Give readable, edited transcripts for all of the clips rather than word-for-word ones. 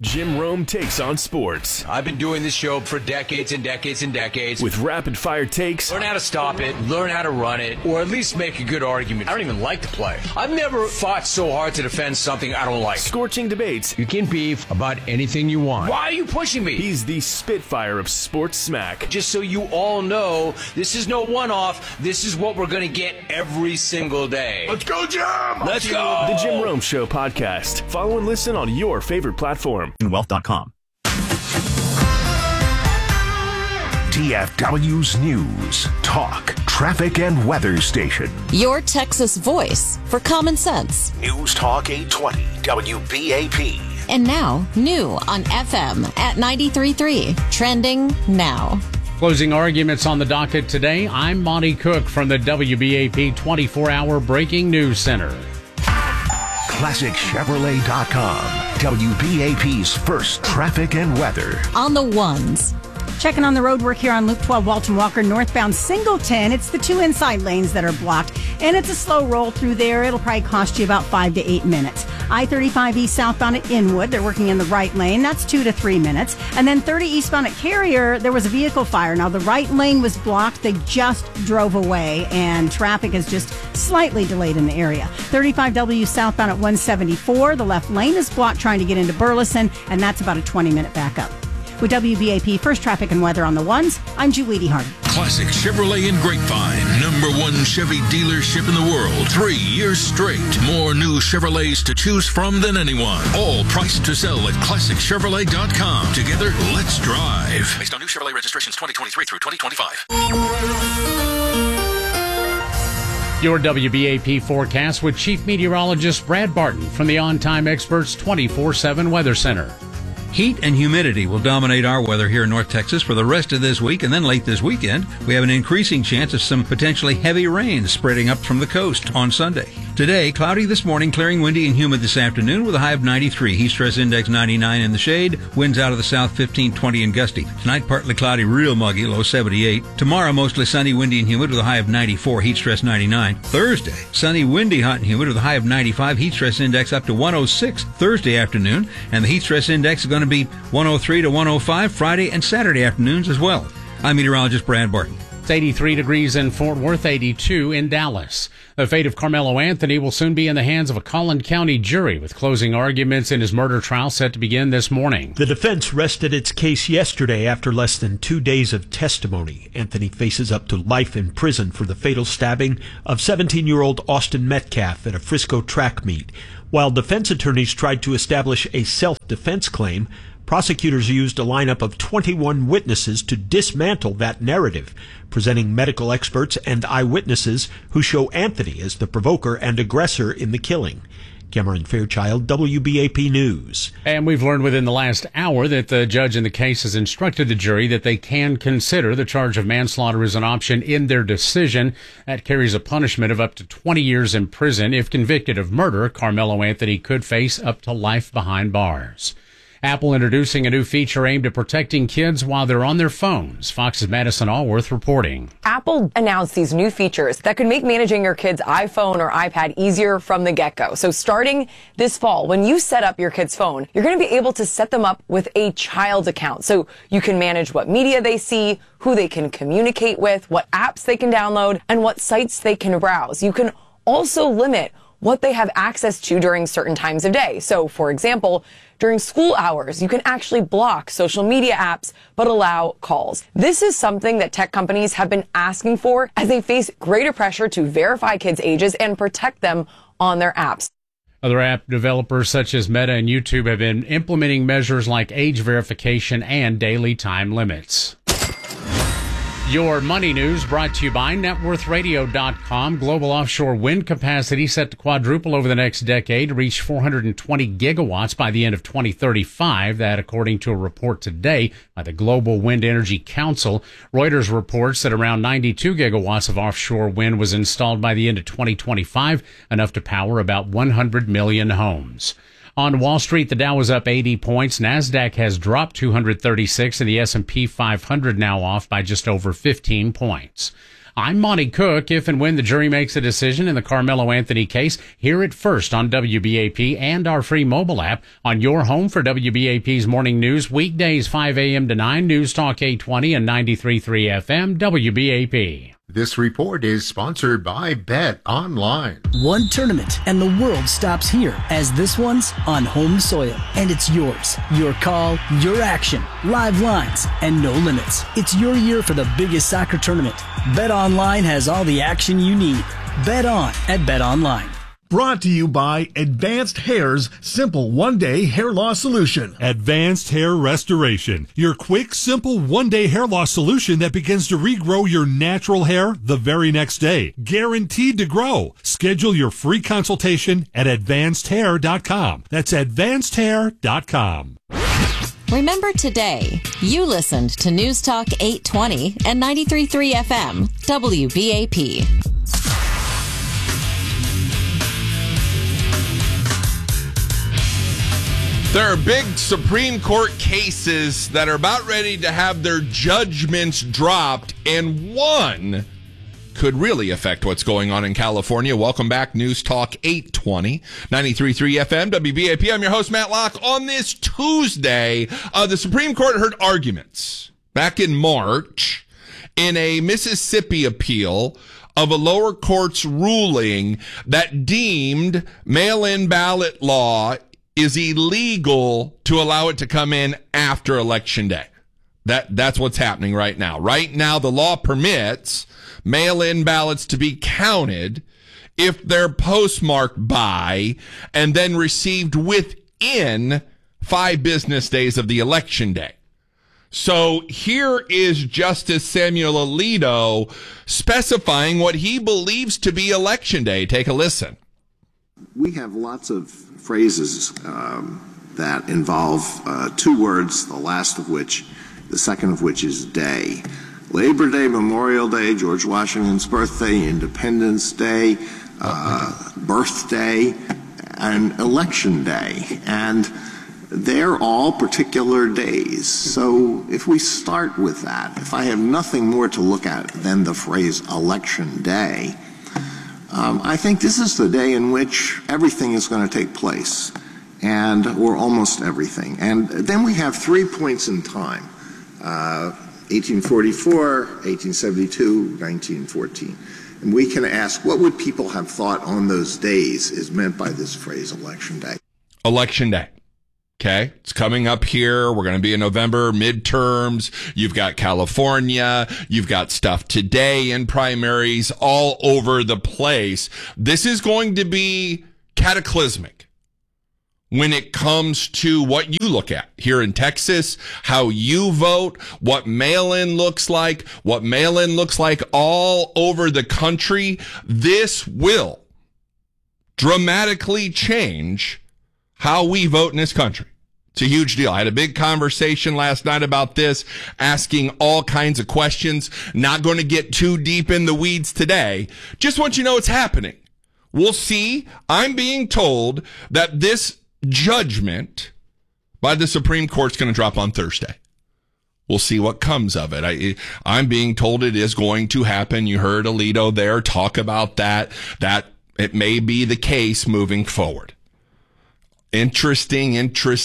Jim Rome takes on sports. I've been doing this show for decades and decades and decades. With rapid-fire takes. Learn how to stop it, learn how to run it, or at least make a good argument. I don't even like the play. I've never fought so hard to defend something I don't like. Scorching debates. You can beef about anything you want. Why are you pushing me? He's the Spitfire of sports smack. Just so you all know, this is no one-off. This is what we're going to get every single day. Let's go, Jim! Let's go! The Jim Rome Show podcast. Follow and listen on your favorite platform. Wealth.com. TFW's News, Talk, Traffic and Weather Station. Your Texas voice for common sense. News Talk 820 WBAP. And now, new on FM at 93.3. Trending now. Closing arguments on the docket today. I'm Monty Cook from the WBAP 24-hour Breaking News Center. ClassicChevrolet.com. WBAP's first traffic and weather. On the ones. Checking on the road work here on Loop 12, Walton Walker, northbound Singleton. It's the two inside lanes that are blocked, and it's a slow roll through there. It'll probably cost you about 5 to 8 minutes. I-35 east southbound at Inwood, they're working in the right lane. That's 2 to 3 minutes. And then 30 eastbound at Carrier, there was a vehicle fire. Now, the right lane was blocked. They just drove away, and traffic is just slightly delayed in the area. 35W southbound at 174, the left lane is blocked trying to get into Burleson, and that's about a 20-minute backup. With WBAP First Traffic and Weather on the ones, I'm Julie Hardy. Classic Chevrolet in Grapevine, #1 Chevy dealership in the world. 3 years straight. More new Chevrolets to choose from than anyone. All priced to sell at ClassicChevrolet.com. Together, let's drive. Based on new Chevrolet registrations 2023 through 2025. Your WBAP forecast with Chief Meteorologist Brad Barton from the On Time Experts 24/7 Weather Center. Heat and humidity will dominate our weather here in North Texas for the rest of this week, and then late this weekend, we have an increasing chance of some potentially heavy rain spreading up from the coast on Sunday. Today, cloudy this morning, clearing windy and humid this afternoon with a high of 93. Heat stress index 99 in the shade. Winds out of the south 15, 20 and gusty. Tonight, partly cloudy, real muggy, low 78. Tomorrow, mostly sunny, windy and humid with a high of 94. Heat stress 99. Thursday, sunny, windy, hot and humid with a high of 95. Heat stress index up to 106 Thursday afternoon. And the heat stress index is going to be 103 to 105 Friday and Saturday afternoons as well. I'm meteorologist Brad Barton. It's 83 degrees in Fort Worth, 82 in Dallas. The fate of Carmelo Anthony will soon be in the hands of a Collin County jury, with closing arguments in his murder trial set to begin this morning. The defense rested its case yesterday after less than 2 days of testimony. Anthony faces up to life in prison for the fatal stabbing of 17-year-old Austin Metcalf at a Frisco track meet. While defense attorneys tried to establish a self-defense claim, prosecutors used a lineup of 21 witnesses to dismantle that narrative, presenting medical experts and eyewitnesses who show Anthony as the provoker and aggressor in the killing. Cameron Fairchild, WBAP News. And we've learned within the last hour that the judge in the case has instructed the jury that they can consider the charge of manslaughter as an option in their decision. That carries a punishment of up to 20 years in prison. If convicted of murder, Carmelo Anthony could face up to life behind bars. Apple introducing a new feature aimed at protecting kids while they're on their phones. Fox's Madison Allworth reporting. Apple announced these new features that could make managing your kid's iPhone or iPad easier from the get-go. So starting this fall, when you set up your kid's phone, you're going to be able to set them up with a child's account. So you can manage what media they see, who they can communicate with, what apps they can download, and what sites they can browse. You can also limit what they have access to during certain times of day. So, for example, during school hours, you can actually block social media apps, but allow calls. This is something that tech companies have been asking for as they face greater pressure to verify kids' ages and protect them on their apps. Other app developers such as Meta and YouTube have been implementing measures like age verification and daily time limits. Your money news brought to you by NetWorthRadio.com. Global offshore wind capacity set to quadruple over the next decade to reach 420 gigawatts by the end of 2035. That, according to a report today by the Global Wind Energy Council. Reuters reports that around 92 gigawatts of offshore wind was installed by the end of 2025, enough to power about 100 million homes. On Wall Street, the Dow was up 80 points. NASDAQ has dropped 236, and the S&P 500 now off by just over 15 points. I'm Monty Cook. If and when the jury makes a decision in the Carmelo Anthony case, hear it first on WBAP and our free mobile app on your home for WBAP's morning news, weekdays 5 a.m. to 9, News Talk 820 and 93.3 FM, WBAP. This report is sponsored by Bet Online. One tournament and the world stops here, as this one's on home soil. And it's yours. Your call, your action, live lines, and no limits. It's your year for the biggest soccer tournament. Bet Online has all the action you need. Bet on at Bet Online. Brought to you by Advanced Hair's simple one-day hair loss solution. Advanced Hair Restoration, your quick, simple one-day hair loss solution that begins to regrow your natural hair the very next day. Guaranteed to grow. Schedule your free consultation at advancedhair.com. That's advancedhair.com. Remember today, you listened to News Talk 820 and 93.3 FM, WBAP. There are big Supreme Court cases that are about ready to have their judgments dropped, and one could really affect what's going on in California. Welcome back, News Talk 820, 93.3 FM, WBAP. I'm your host, Matt Locke. On this Tuesday, the Supreme Court heard arguments back in March in a Mississippi appeal of a lower court's ruling that deemed mail-in ballot law is illegal to allow it to come in after Election Day. That's what's happening right now. Right now, the law permits mail-in ballots to be counted if they're postmarked by and then received within 5 business days of the election day. So here is Justice Samuel Alito specifying what he believes to be Election Day. Take a listen. We have lots of phrases that involve 2 words, the second of which is day. Labor Day, Memorial Day, George Washington's birthday, Independence Day, birthday, and Election Day. And they're all particular days. So if we start with that, if I have nothing more to look at than the phrase Election Day, I think this is the day in which everything is going to take place, or almost everything. And then we have 3 points in time, 1844, 1872, 1914. And we can ask, what would people have thought on those days is meant by this phrase, Election Day? Election Day. Okay, it's coming up here. We're going to be in November, midterms. You've got California. You've got stuff today in primaries all over the place. This is going to be cataclysmic when it comes to what you look at here in Texas, how you vote, what mail-in looks like, all over the country. This will dramatically change how we vote in this country. It's a huge deal. I had a big conversation last night about this, asking all kinds of questions. Not going to get too deep in the weeds today. Just want you to know it's happening. We'll see. I'm being told that this judgment by the Supreme Court's going to drop on Thursday. We'll see what comes of it. I'm being told it is going to happen. You heard Alito there talk about that it may be the case moving forward. Interesting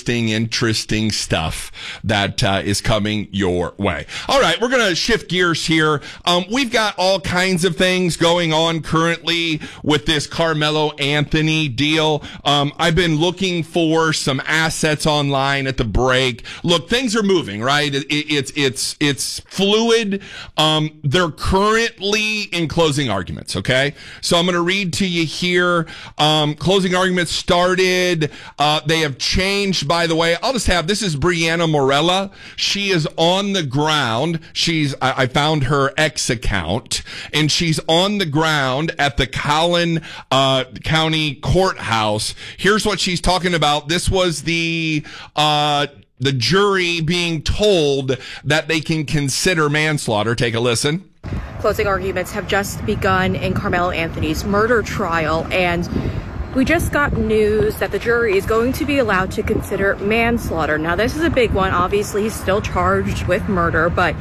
stuff that is coming your way. All right, we're going to shift gears here. We've got all kinds of things going on currently with this Carmelo Anthony deal. I've been looking for some assets online at the break. Look, things are moving, right? It's fluid. They're currently in closing arguments, okay? So I'm going to read to you here. Closing arguments started. They have changed, by the way. This is Brianna Morella. She is on the ground. I found her X account, and she's on the ground at the Collin County Courthouse. Here's what she's talking about. This was the jury being told that they can consider manslaughter. Take a listen. Closing arguments have just begun in Carmelo Anthony's murder trial, and we just got news that the jury is going to be allowed to consider manslaughter. Now, this is a big one. Obviously, he's still charged with murder, but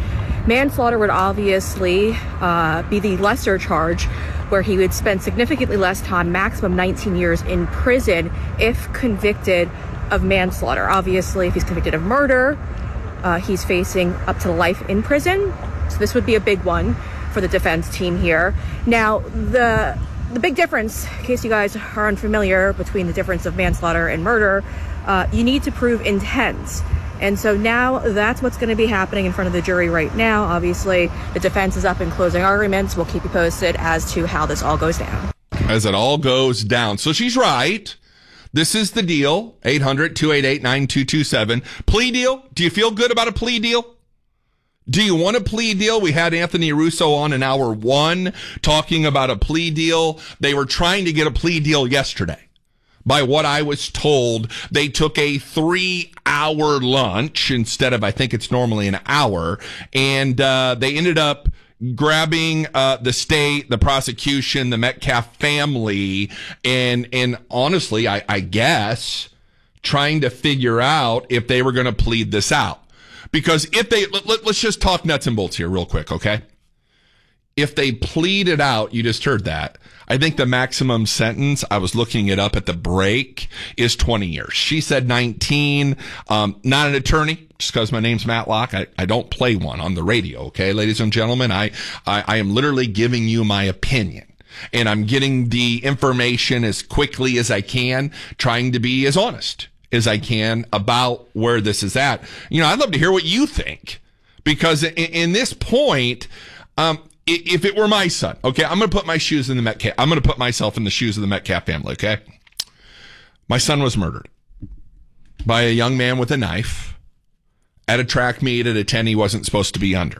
Manslaughter would obviously be the lesser charge, where he would spend significantly less time, maximum 19 years in prison, if convicted of manslaughter. Obviously, if he's convicted of murder, he's facing up to life in prison. So this would be a big one for the defense team here. Now, the big difference, in case you guys are unfamiliar, between the difference of manslaughter and murder, you need to prove intent. And so now that's what's going to be happening in front of the jury right now. Obviously, the defense is up in closing arguments. We'll keep you posted as to how this all goes down. As it all goes down. So she's right. This is the deal. 800-288-9227. Plea deal? Do you feel good about a plea deal? Do you want a plea deal? We had Anthony Russo on in hour 1 talking about a plea deal. They were trying to get a plea deal yesterday. By what I was told, they took a 3-hour lunch instead of, I think it's normally an hour, and they ended up grabbing the state, the prosecution, the Metcalf family, and honestly, I guess, trying to figure out if they were going to plead this out. Because if they, let's just talk nuts and bolts here real quick, okay? If they plead it out, you just heard that, I think the maximum sentence, I was looking it up at the break, is 20 years. She said 19. Not an attorney, just because my name's Matt Locke. I don't play one on the radio, okay, ladies and gentlemen? I am literally giving you my opinion. And I'm getting the information as quickly as I can, trying to be as honest as I can about where this is at. You know, I'd love to hear what you think. Because in this point, if it were my son, okay, I'm going to put my shoes in the Metcalf. I'm going to put myself in the shoes of the Metcalf family, okay? My son was murdered by a young man with a knife at a track meet at a 10 he wasn't supposed to be under.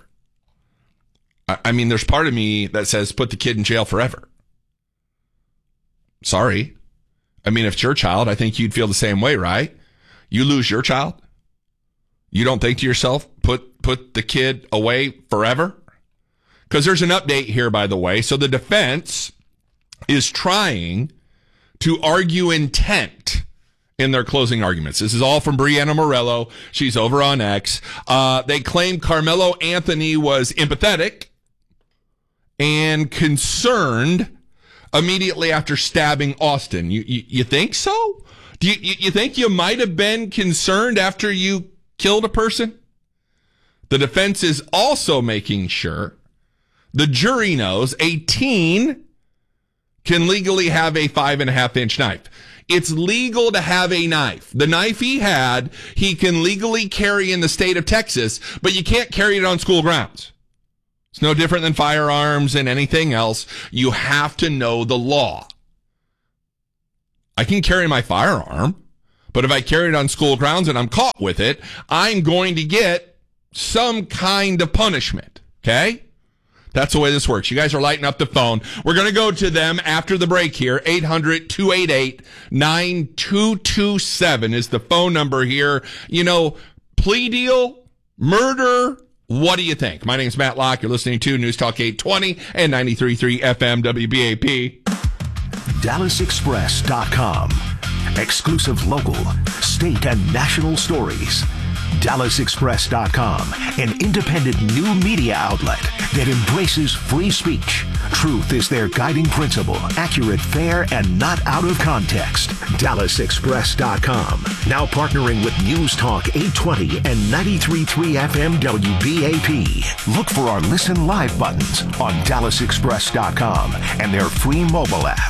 I mean, there's part of me that says put the kid in jail forever. Sorry. I mean, if it's your child, I think you'd feel the same way, right? You lose your child. You don't think to yourself, put the kid away forever? Because there's an update here, by the way. So the defense is trying to argue intent in their closing arguments. This is all from Brianna Morello. She's over on X. They claim Carmelo Anthony was empathetic and concerned immediately after stabbing Austin. You think so? Do you think you might have been concerned after you killed a person? The defense is also making sure the jury knows a teen can legally have a 5.5-inch knife. It's legal to have a knife. The knife he had, he can legally carry in the state of Texas, but you can't carry it on school grounds. It's no different than firearms and anything else. You have to know the law. I can carry my firearm, but if I carry it on school grounds and I'm caught with it, I'm going to get some kind of punishment. Okay? That's the way this works. You guys are lighting up the phone. We're going to go to them after the break here. 800-288-9227 is the phone number here. You know, plea deal, murder, what do you think? My name's Matt Locke. You're listening to News Talk 820 and 93.3 FM WBAP. DallasExpress.com. Exclusive local, state, and national stories. DallasExpress.com, an independent new media outlet that embraces free speech. Truth is their guiding principle, accurate, fair, and not out of context. DallasExpress.com, now partnering with News Talk 820 and 93.3 FM WBAP. Look for our Listen Live buttons on DallasExpress.com and their free mobile app.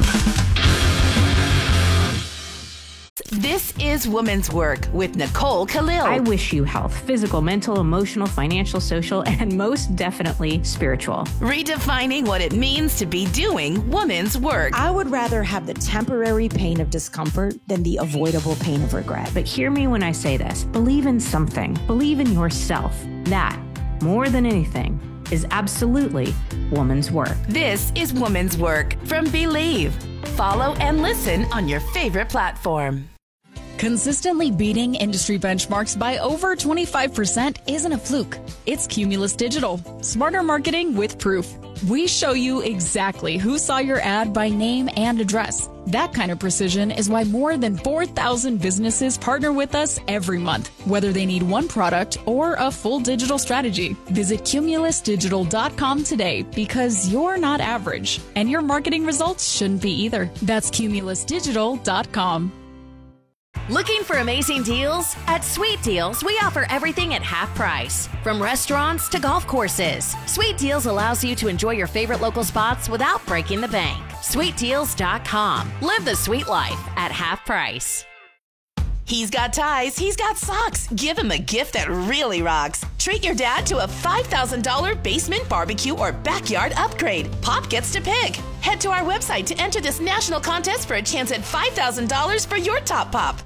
This is Women's Work with Nicole Khalil. I wish you health, physical, mental, emotional, financial, social, and most definitely spiritual. Redefining what it means to be doing women's work. I would rather have the temporary pain of discomfort than the avoidable pain of regret. But hear me when I say this. Believe in something. Believe in yourself. That, more than anything, is absolutely woman's work. This is Woman's Work from Believe. Follow and listen on your favorite platform. Consistently beating industry benchmarks by over 25% isn't a fluke. It's Cumulus Digital. Smarter marketing with proof. We show you exactly who saw your ad by name and address. That kind of precision is why more than 4,000 businesses partner with us every month, whether they need one product or a full digital strategy. Visit CumulusDigital.com today because you're not average, and your marketing results shouldn't be either. That's CumulusDigital.com. Looking for amazing deals? At Sweet Deals, we offer everything at half price. From restaurants to golf courses, Sweet Deals allows you to enjoy your favorite local spots without breaking the bank. SweetDeals.com. Live the sweet life at half price. He's got ties, he's got socks. Give him a gift that really rocks. Treat your dad to a $5,000 basement barbecue or backyard upgrade. Pop gets to pick. Head to our website to enter this national contest for a chance at $5,000 for your top pop.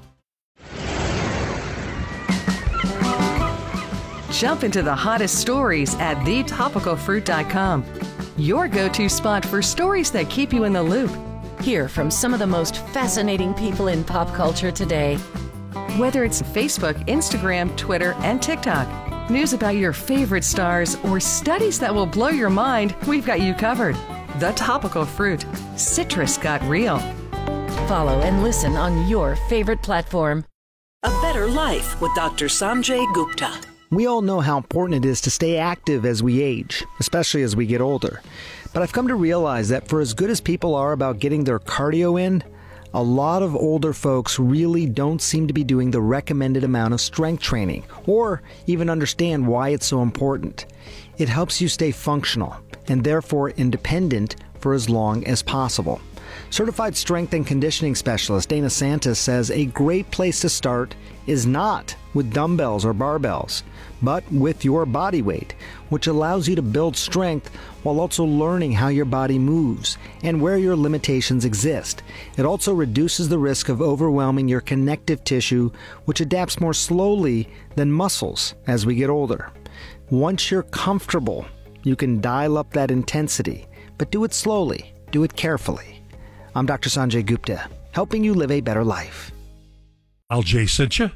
Jump into the hottest stories at thetopicalfruit.com. Your go-to spot for stories that keep you in the loop. Hear from some of the most fascinating people in pop culture today. Whether it's Facebook, Instagram, Twitter, and TikTok, news about your favorite stars, or studies that will blow your mind, we've got you covered. The Topical Fruit. Citrus got real. Follow and listen on your favorite platform. A Better Life with Dr. Sanjay Gupta. We all know how important it is to stay active as we age, especially as we get older. But I've come to realize that for as good as people are about getting their cardio in, a lot of older folks really don't seem to be doing the recommended amount of strength training, or even understand why it's so important. It helps you stay functional, and therefore independent for as long as possible. Certified strength and conditioning specialist Dana Santos says a great place to start is not with dumbbells or barbells, but with your body weight, which allows you to build strength while also learning how your body moves and where your limitations exist. It also reduces the risk of overwhelming your connective tissue, which adapts more slowly than muscles as we get older. Once you're comfortable, you can dial up that intensity, but do it slowly, do it carefully. I'm Dr. Sanjay Gupta, helping you live a better life. Al Jay sent you.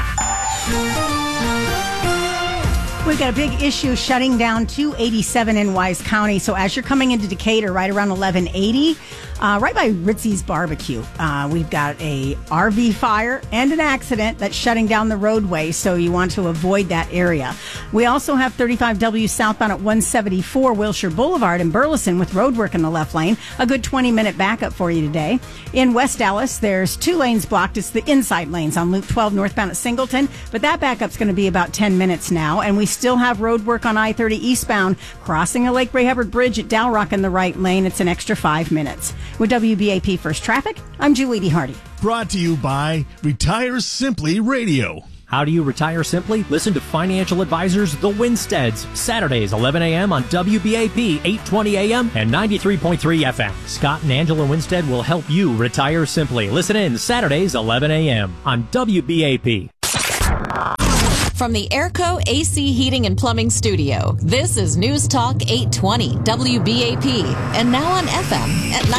We've got a big issue shutting down 287 in Wise County. So as you're coming into Decatur, right around 1180, right by Ritzy's Barbecue, we've got a RV fire and an accident that's shutting down the roadway. So you want to avoid that area. We also have 35W southbound at 174 Wilshire Boulevard in Burleson with road work in the left lane. A good 20-minute backup for you today. In West Dallas, there's 2 lanes blocked. It's the inside lanes on Loop 12 northbound at Singleton. But that backup's going to be about 10 minutes now. And we still have road work on I-30 eastbound, crossing the Lake Ray Hubbard Bridge at Dalrock in the right lane. It's an extra 5 minutes. With WBAP First Traffic, I'm Julie D. Hardy. Brought to you by Retire Simply Radio. How do you retire simply? Listen to financial advisors The Winsteads, Saturdays 11 a.m. on WBAP 820 a.m. and 93.3 FM. Scott and Angela Winstead will help you retire simply. Listen in Saturdays 11 a.m. on WBAP. From the Airco AC Heating and Plumbing Studio, this is News Talk 820 WBAP, and now on FM at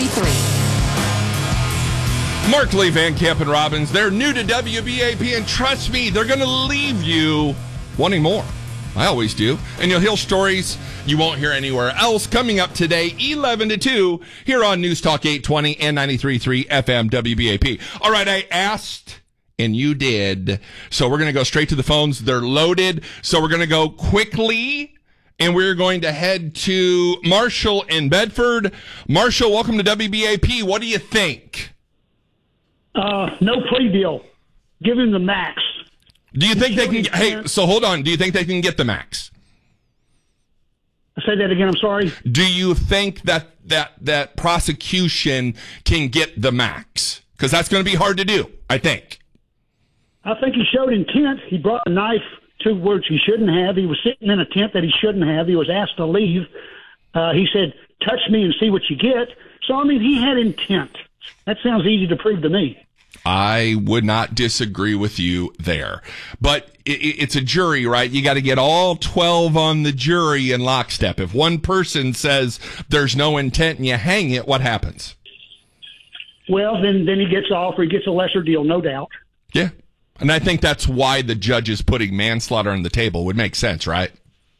93.3. Mark Lee, Van Camp, and Robbins, they're new to WBAP, and trust me, they're going to leave you wanting more. I always do. And you'll hear stories you won't hear anywhere else coming up today, 11 to 2, here on News Talk 820 and 93.3 FM WBAP. All right, I asked, and you did. So we're going to go straight to the phones. They're loaded. So we're going to go quickly, and we're going to head to Marshall in Bedford. Marshall, welcome to WBAP. What do you think? No plea deal. Give him the max. Do you think they can get, hey, so hold on. Do you think they can get the max? Say that again, I'm sorry. Do you think that prosecution can get the max? Because that's going to be hard to do, I think. I think he showed intent. He brought a knife to words he shouldn't have. He was sitting in a tent that he shouldn't have. He was asked to leave. He said, touch me and see what you get. So, I mean, he had intent. That sounds easy to prove to me. I would not disagree with you there. But it's a jury, right? You got to get all 12 on the jury in lockstep. If one person says there's no intent and you hang it, what happens? Well, then he gets off, or he gets a lesser deal, no doubt. Yeah. And I think that's why the judge is putting manslaughter on the table. Would make sense, right?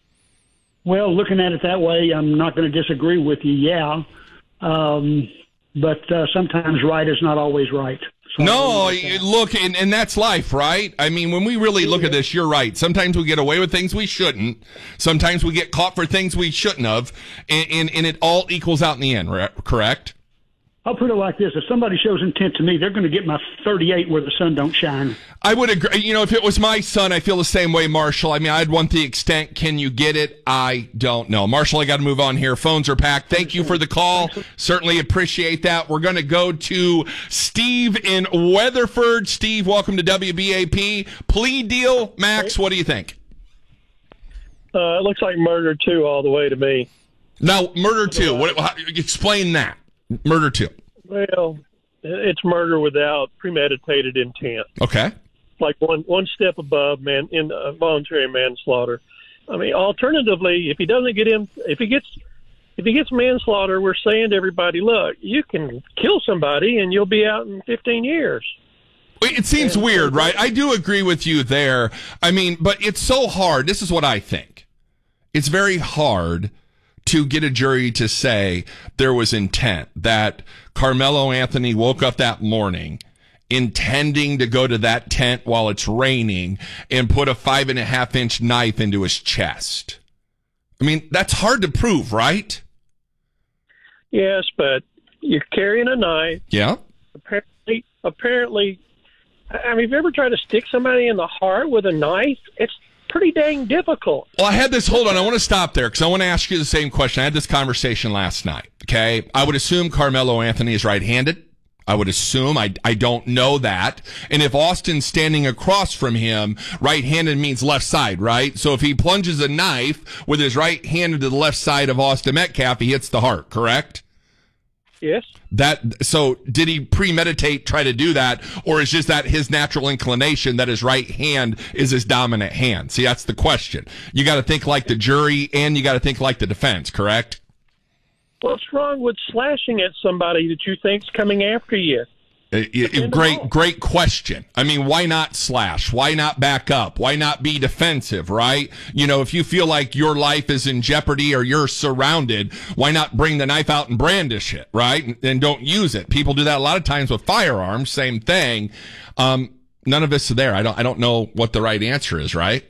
Well, looking at it that way, I'm not going to disagree with you, yeah. but sometimes right is not always right. So no, look, and that's life, right? I mean, when we really look at this, you're right. Sometimes we get away with things we shouldn't. Sometimes we get caught for things we shouldn't have, and it all equals out in the end, correct? I'll put it like this. If somebody shows intent to me, they're going to get my 38 where the sun don't shine. I would agree. You know, if it was my son, I feel the same way, Marshall. I mean, I'd want the extent. Can you get it? I don't know. Marshall, I got to move on here. Phones are packed. Thank you for the call. Certainly appreciate that. We're going to go to Steve in Weatherford. Steve, welcome to WBAP. Plea deal. Max, what do you think? It looks like murder 2 all the way to me. Now, murder 2. Explain that. Murder 2. Well, it's murder without premeditated intent. Okay. Like one step above voluntary manslaughter. I mean, alternatively, if he gets manslaughter, we're saying to everybody, look, you can kill somebody and you'll be out in 15 years. It seems weird, right? I do agree with you there. I mean, but it's so hard. This is what I think. It's very hard to get a jury to say there was intent, that Carmelo Anthony woke up that morning intending to go to that tent while it's raining and put a 5.5-inch knife into his chest. I mean, that's hard to prove, right? Yes, but you're carrying a knife. Yeah. Apparently, I mean, have you ever tried to stick somebody in the heart with a knife? It's pretty dang difficult. Well, I had this, hold on, I want to stop there because I want to ask you the same question. I had this conversation last night, okay? I would assume Carmelo Anthony is right-handed. I would assume. I don't know that. And if Austin's standing across from him, right-handed means left side, right? So if he plunges a knife with his right hand into the left side of Austin Metcalf, he hits the heart, correct? Yes. So did he premeditate, try to do that, or is just that his natural inclination that his right hand is his dominant hand? See, that's the question. You got to think like the jury and you got to think like the defense, correct? What's wrong with slashing at somebody that you think's coming after you? Great question. I mean, why not slash? Why not back up? Why not be defensive, right? You know, if you feel like your life is in jeopardy or you're surrounded, why not bring the knife out and brandish it, right? And don't use it. People do that a lot of times with firearms, same thing. None of us are there. I don't know what the right answer is, right?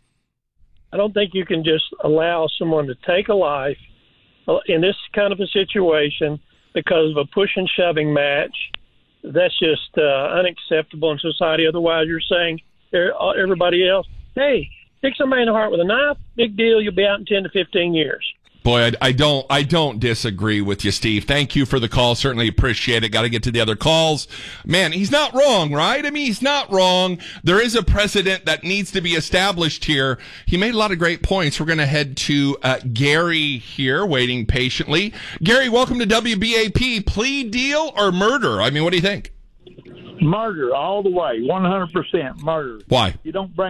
I don't think you can just allow someone to take a life in this kind of a situation because of a push and shoving match. That's just unacceptable in society. Otherwise, you're saying everybody else, hey, stick somebody in the heart with a knife, big deal, you'll be out in 10 to 15 years. Boy, I don't disagree with you, Steve. Thank you for the call. Certainly appreciate it. Got to get to the other calls. Man, he's not wrong, right? I mean, he's not wrong. There is a precedent that needs to be established here. He made a lot of great points. We're going to head to Gary here, waiting patiently. Gary, welcome to WBAP. Plea deal or murder? I mean, what do you think? Murder all the way, 100% murder. Why? You don't bring